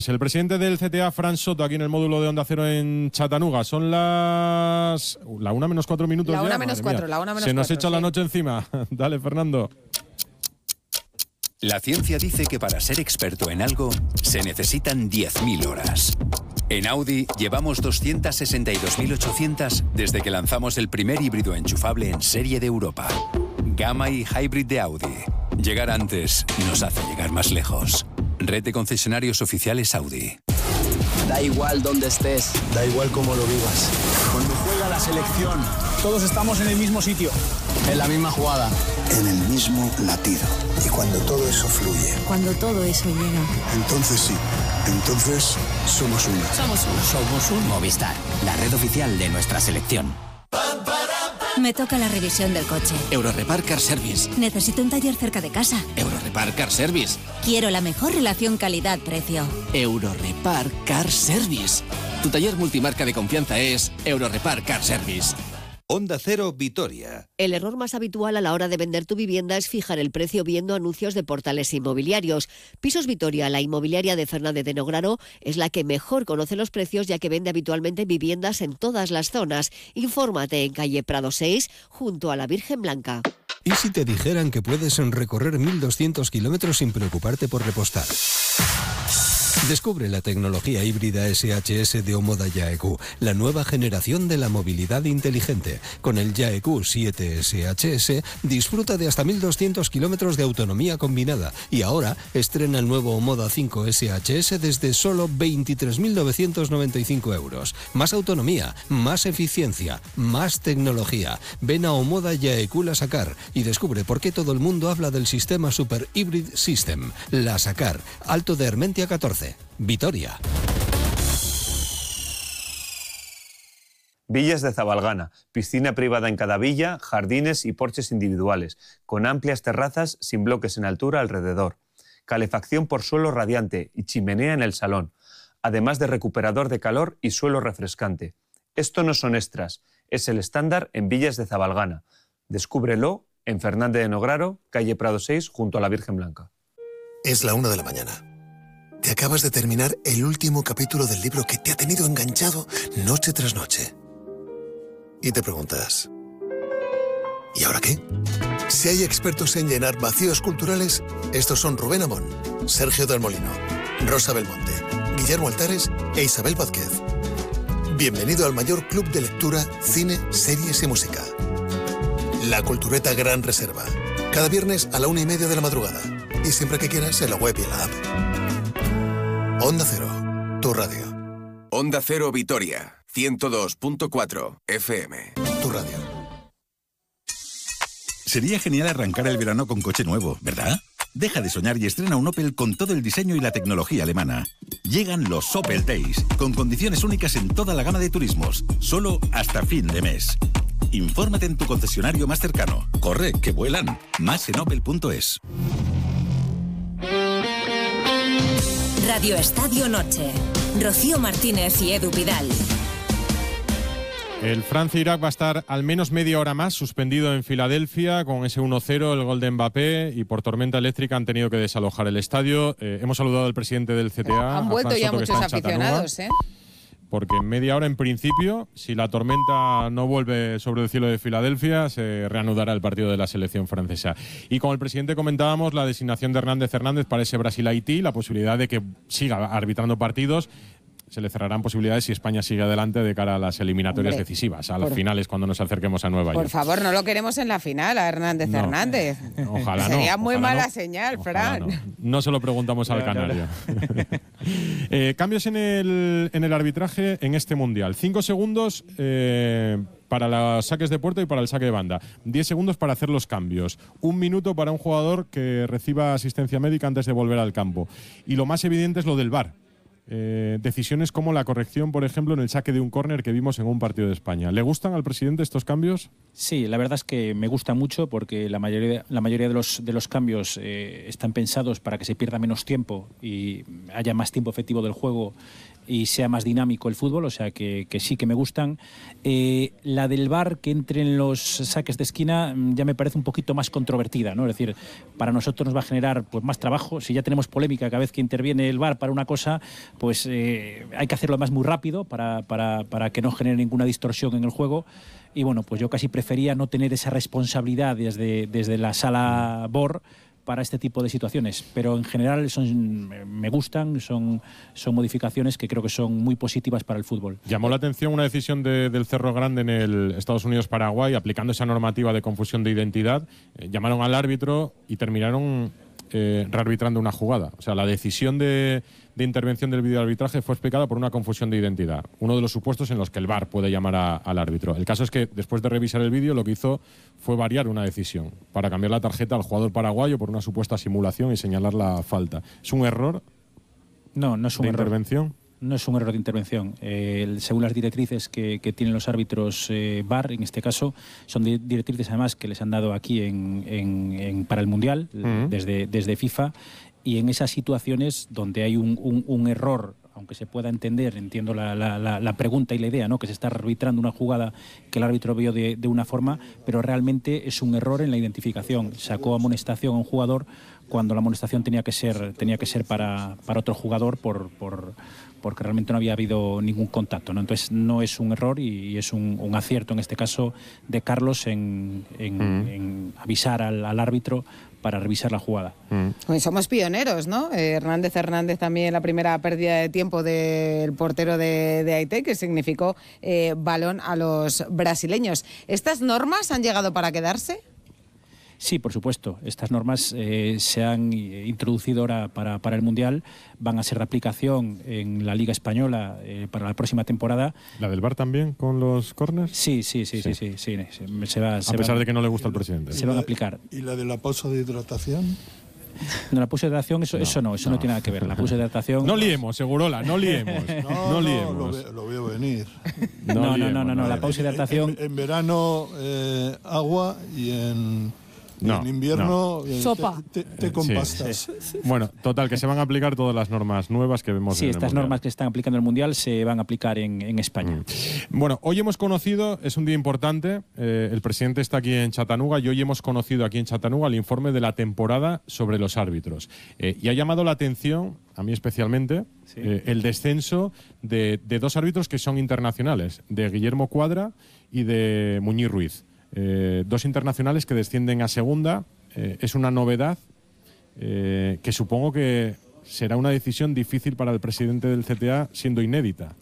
El presidente del CTA, Fran Soto, aquí en el módulo de Onda Cero en Chattanooga. Son la 1 menos 4 minutos. La 1 ya, menos 4, la 1 menos 4. Se nos echa sí. la noche encima. Dale, Fernando. La ciencia dice que para ser experto en algo se necesitan 10.000 horas. En Audi llevamos 262.800 desde que lanzamos el primer híbrido enchufable en serie de Europa. Gamma y Hybrid de Audi. Llegar antes nos hace llegar más lejos. Red de concesionarios oficiales Audi. Da igual dónde estés, da igual cómo lo vivas. Cuando juega la selección, todos estamos en el mismo sitio, en la misma jugada, en el mismo latido. Y cuando todo eso fluye, cuando todo eso llega, entonces sí, entonces somos uno. Somos uno. Somos un Movistar, la red oficial de nuestra selección. Me toca la revisión del coche. Eurorepar Car Service. Necesito un taller cerca de casa. Eurorepar Car Service. Quiero la mejor relación calidad-precio. Eurorepar Car Service. Tu taller multimarca de confianza es Eurorepar Car Service. Onda Cero Vitoria. El error más habitual a la hora de vender tu vivienda es fijar el precio viendo anuncios de portales inmobiliarios. Pisos Vitoria, la inmobiliaria de Fernández de Nograro, es la que mejor conoce los precios ya que vende habitualmente viviendas en todas las zonas. Infórmate en calle Prado 6, junto a la Virgen Blanca. ¿Y si te dijeran que puedes recorrer 1.200 kilómetros sin preocuparte por repostar? Descubre la tecnología híbrida SHS de Omoda Yaeq, la nueva generación de la movilidad inteligente. Con el Yaeq 7 SHS disfruta de hasta 1.200 kilómetros de autonomía combinada y ahora estrena el nuevo Omoda 5 SHS desde solo 23.995 euros. Más autonomía, más eficiencia, más tecnología. Ven a Omoda Yaeq La Sacar y descubre por qué todo el mundo habla del sistema Super Hybrid System. La Sacar, Alto de Hermentia 14. Vitoria. Villas de Zabalgana, piscina privada en cada villa, jardines y porches individuales, con amplias terrazas sin bloques en altura alrededor, calefacción por suelo radiante y chimenea en el salón, además de recuperador de calor y suelo refrescante. Esto no son extras, es el estándar en Villas de Zabalgana. Descúbrelo en Fernández de Nograro, calle Prado 6, junto a la Virgen Blanca. Es la 1 de la mañana. Te acabas de terminar el último capítulo del libro que te ha tenido enganchado noche tras noche. Y te preguntas, ¿y ahora qué? Si hay expertos en llenar vacíos culturales, estos son Rubén Amón, Sergio del Molino, Rosa Belmonte, Guillermo Altares e Isabel Vázquez. Bienvenido al mayor club de lectura, cine, series y música. La Cultureta Gran Reserva. Cada viernes a la 1:30 de la madrugada. Y siempre que quieras en la web y en la app. Onda Cero, tu radio. Onda Cero Vitoria, 102.4 FM. Tu radio. Sería genial arrancar el verano con coche nuevo, ¿verdad? Deja de soñar y estrena un Opel con todo el diseño y la tecnología alemana. Llegan los Opel Days, con condiciones únicas en toda la gama de turismos, solo hasta fin de mes. Infórmate en tu concesionario más cercano. Corre, que vuelan. Más en opel.es. Radio Estadio Noche. Rocío Martínez y Edu Vidal. El Francia-Irak va a estar al menos media hora más suspendido en Filadelfia con ese 1-0, el gol de Mbappé, y por tormenta eléctrica han tenido que desalojar el estadio. Hemos saludado al presidente del CTA. Han vuelto ya muchos aficionados, Porque en media hora, en principio, si la tormenta no vuelve sobre el cielo de Filadelfia, se reanudará el partido de la selección francesa. Y con el presidente comentábamos la designación de Hernández para ese Brasil-Haití, la posibilidad de que siga arbitrando partidos. Se le cerrarán posibilidades si España sigue adelante de cara a las eliminatorias decisivas, a las finales cuando nos acerquemos a Nueva York. Por favor, no lo queremos en la final a Hernández. Ojalá no. Sería muy mala señal, Fran. No se lo preguntamos al canario. Cambios en el arbitraje en este Mundial. 5 segundos para los saques de puerta y para el saque de banda. 10 segundos para hacer los cambios. 1 minuto para un jugador que reciba asistencia médica antes de volver al campo. Y lo más evidente es lo del VAR. Decisiones como la corrección, por ejemplo, en el saque de un córner que vimos en un partido de España. ¿Le gustan al presidente estos cambios? Sí, la verdad es que me gusta mucho porque la mayoría de los cambios están pensados para que se pierda menos tiempo y haya más tiempo efectivo del juego y sea más dinámico el fútbol, o sea que sí que me gustan. La del VAR, que entre en los saques de esquina, ya me parece un poquito más controvertida, ¿no? Es decir, para nosotros nos va a generar pues más trabajo. Si ya tenemos polémica cada vez que interviene el VAR para una cosa, pues hay que hacerlo más muy rápido para que no genere ninguna distorsión en el juego. Y bueno, pues yo casi prefería no tener esa responsabilidad desde la sala VAR para este tipo de situaciones, pero en general me gustan, son modificaciones que creo que son muy positivas para el fútbol. Llamó la atención una decisión del Cerro Grande en el Estados Unidos-Paraguay, aplicando esa normativa de confusión de identidad. Llamaron al árbitro y terminaron rearbitrando una jugada. O sea, la decisión de intervención del videoarbitraje fue explicada por una confusión de identidad, uno de los supuestos en los que el VAR puede llamar al árbitro. El caso es que después de revisar el vídeo lo que hizo fue variar una decisión para cambiar la tarjeta al jugador paraguayo por una supuesta simulación y señalar la falta. ¿Es un error? No es un error. ¿Intervención? No es un error de intervención. Según las directrices que tienen los árbitros VAR, en este caso, son directrices además que les han dado aquí para el Mundial, desde FIFA, y en esas situaciones donde hay un error, aunque se pueda entender, entiendo la pregunta y la idea, ¿no? Que se está arbitrando una jugada que el árbitro vio de una forma, pero realmente es un error en la identificación. Sacó amonestación a un jugador cuando la amonestación tenía que ser para otro jugador porque realmente no había habido ningún contacto, ¿no? Entonces no es un error y es un acierto en este caso de Carlos en avisar al árbitro para revisar la jugada. Somos pioneros, ¿no? Hernández también, la primera pérdida de tiempo del portero de Haití, que significó balón a los brasileños. ¿Estas normas han llegado para quedarse? Sí, por supuesto. Estas normas se han introducido ahora para el Mundial, van a ser de aplicación en la Liga Española para la próxima temporada. ¿La del VAR también con los córners? Sí. A pesar de que no le gusta al presidente. Se van a aplicar. ¿Y la de la pausa de hidratación? No, la pausa de hidratación, eso no tiene nada que ver. La pausa de hidratación... No liemos, Segurola, no liemos. No liemos. Lo veo venir. No, la pausa de hidratación... En verano agua y en invierno sopa. Té con pastas. Sí. Bueno, total, que se van a aplicar todas las normas nuevas que vemos. Sí, estas normas que se están aplicando en el Mundial se van a aplicar en España. Bueno, hoy hemos conocido, es un día importante, el presidente está aquí en Chattanooga y hoy hemos conocido aquí en Chattanooga el informe de la temporada sobre los árbitros. Y ha llamado la atención, a mí especialmente, el descenso de dos árbitros que son internacionales, de Guillermo Cuadra y de Muñiz Ruiz. Dos internacionales que descienden a segunda. Es una novedad que supongo que será una decisión difícil para el presidente del CTA, siendo inédita.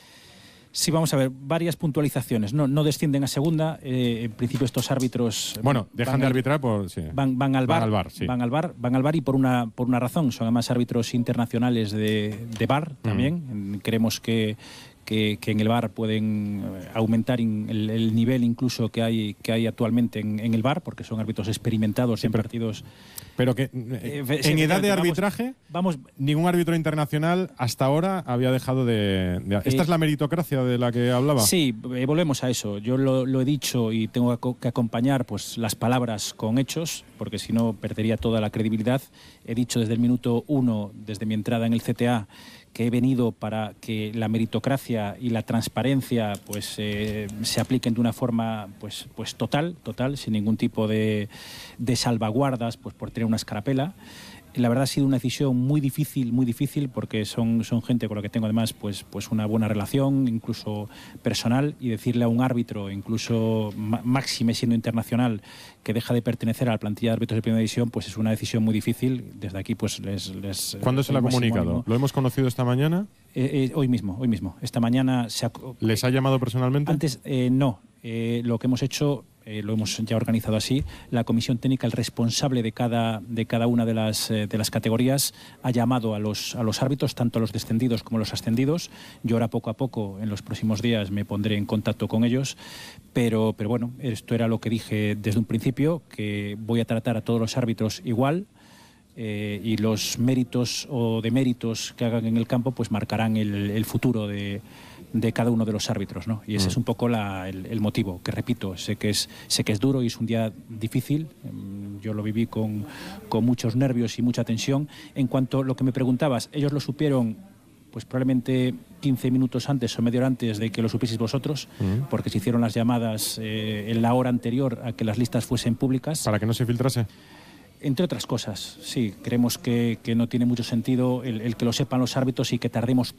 Sí, vamos a ver, varias puntualizaciones. No descienden a segunda. En principio estos árbitros... Bueno, dejan de arbitrar por... Sí. Van al VAR. Sí. Van al VAR y por una razón. Son además árbitros internacionales de VAR también. Creemos que en el VAR pueden aumentar el nivel incluso que hay actualmente en el VAR, porque son árbitros experimentados en partidos... Pero que en edad de arbitraje, ningún árbitro internacional hasta ahora había dejado de... ¿Esta es la meritocracia de la que hablaba? Sí, volvemos a eso. Yo lo he dicho y tengo que acompañar pues las palabras con hechos, porque si no perdería toda la credibilidad. He dicho desde el minuto 1, desde mi entrada en el CTA, que he venido para que la meritocracia y la transparencia pues se apliquen de una forma pues total, sin ningún tipo de salvaguardas pues por tener una escarapela. La verdad ha sido una decisión muy difícil porque son gente con la que tengo además pues una buena relación, incluso personal, y decirle a un árbitro, incluso máxime siendo internacional, que deja de pertenecer a la plantilla de árbitros de primera división, pues es una decisión muy difícil. Desde aquí pues les ¿Cuándo se le ha comunicado? Ánimo. ¿Lo hemos conocido esta mañana? Hoy mismo. Esta mañana ¿Les ha llamado personalmente? Antes no. Lo que hemos hecho, lo hemos ya organizado así, la comisión técnica, el responsable de cada una de las categorías, ha llamado a los árbitros, tanto a los descendidos como a los ascendidos. Yo ahora poco a poco, en los próximos días, me pondré en contacto con ellos, pero bueno, esto era lo que dije desde un principio, que voy a tratar a todos los árbitros igual. Y los méritos o deméritos que hagan en el campo pues marcarán el futuro de cada uno de los árbitros, ¿no? Y ese es un poco el motivo, que repito, sé que es duro y es un día difícil. Yo lo viví con muchos nervios y mucha tensión. En cuanto a lo que me preguntabas, ellos lo supieron pues probablemente 15 minutos antes o media hora antes de que lo supieseis vosotros, porque se hicieron las llamadas en la hora anterior a que las listas fuesen públicas. ¿Para que no se filtrase? Entre otras cosas, sí. Creemos que no tiene mucho sentido el que lo sepan los árbitros y que tardemos